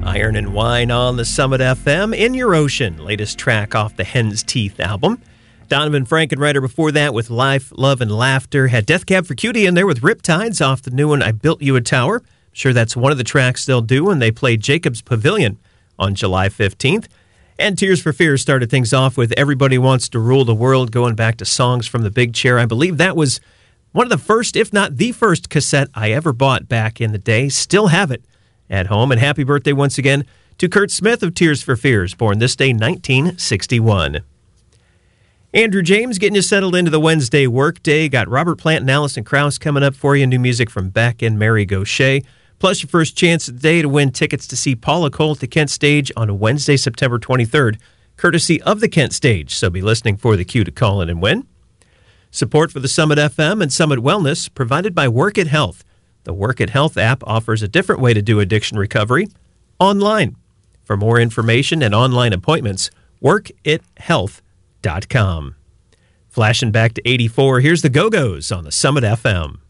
Iron and Wine on the Summit FM. In Your Ocean, latest track off the Hen's Teeth album. Donovan Frankenreiter before that with Life, Love, and Laughter. Had Death Cab for Cutie in there with Riptides off the new one, I Built You a Tower. I'm sure that's one of the tracks they'll do when they play Jacob's Pavilion on July 15th. And Tears for Fears started things off with Everybody Wants to Rule the World, going back to Songs from the Big Chair. I believe that was one of the first, if not the first, cassette I ever bought back in the day. Still have it at home. And happy birthday once again to Kurt Smith of Tears for Fears, born this day, 1961. Andrew James getting you settled into the Wednesday workday. Got Robert Plant and Alison Krauss coming up for you. New music from Beck and Mary Gauthier. Plus your first chance of the day to win tickets to see Paula Cole at the Kent Stage on Wednesday, September 23rd, courtesy of the Kent Stage. So be listening for the cue to call in and win. Support for the Summit FM and Summit Wellness provided by Work It Health. The Work It Health app offers a different way to do addiction recovery online. For more information and online appointments, workithealth.com. Flashing back to 84, here's the Go-Go's on the Summit FM.